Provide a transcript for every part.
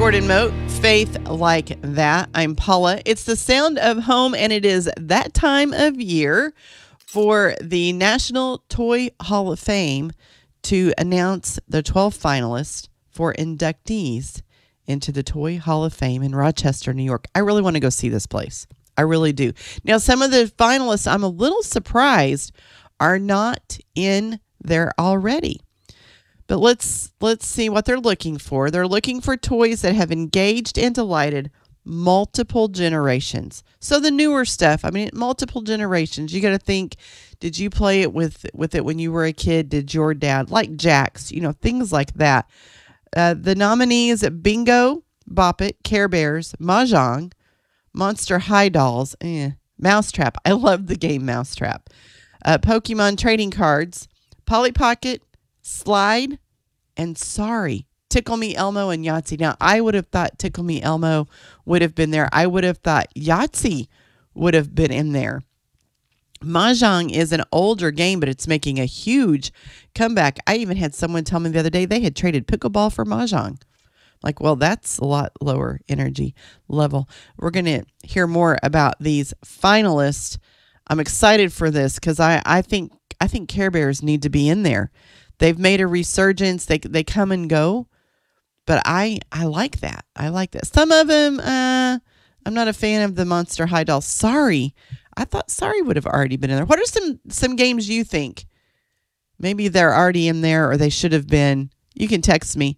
Ford and Moat, Faith Like That. I'm Paula. It's the sound of home, and it is that time of year for the National Toy Hall of Fame to announce the 12 finalists for inductees into the Toy Hall of Fame in Rochester, New York. I really want to go see this place. I really do. Now, some of the finalists, I'm a little surprised, are not in there already. But let's see what they're looking for. They're looking for toys that have engaged and delighted multiple generations. So the newer stuff, I mean, multiple generations. You got to think, did you play it with it when you were a kid? Did your dad? Like Jax, things like that. The nominees: Bingo, Bop It, Care Bears, Mahjong, Monster High Dolls, Mousetrap. I love the game Mousetrap. Pokemon trading cards, Polly Pocket, Slide, and Sorry. Tickle Me Elmo and Yahtzee. Now, I would have thought Tickle Me Elmo would have been there. I would have thought Yahtzee would have been in there. Mahjong is an older game, but it's making a huge comeback. I even had someone tell me the other day they had traded pickleball for Mahjong. Like, well, that's a lot lower energy level. We're going to hear more about these finalists. I'm excited for this because I think Care Bears need to be in there. They've made a resurgence. They come and go, but I like that. I like that. Some of them, I'm not a fan of the Monster High Doll. Sorry. I thought Sorry would have already been in there. What are some games you think maybe they're already in there or they should have been? You can text me,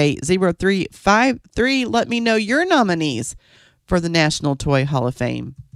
800-658-0353. Let me know your nominees for the National Toy Hall of Fame.